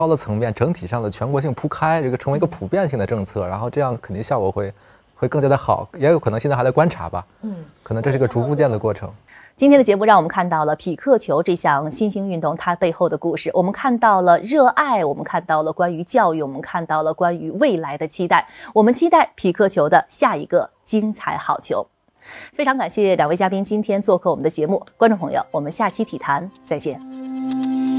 高的层面整体上的全国性铺开，这个成为一个普遍性的政策，然后这样肯定效果会更加的好，也有可能现在还在观察吧。可能这是个逐步渐的过程。 今天的节目让我们看到了匹克球这项新兴运动它背后的故事，我们看到了热爱，我们看到了关于教育，我们看到了关于未来的期待，我们期待匹克球的下一个精彩好球。非常感谢两位嘉宾今天做客我们的节目，观众朋友，我们下期体坛再见。